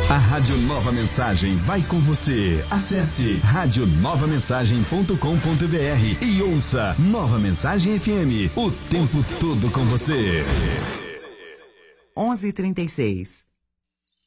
A Rádio Nova Mensagem vai com você. Acesse radionovamensagem.com.br e ouça Nova Mensagem FM, o tempo todo com você. 11h36.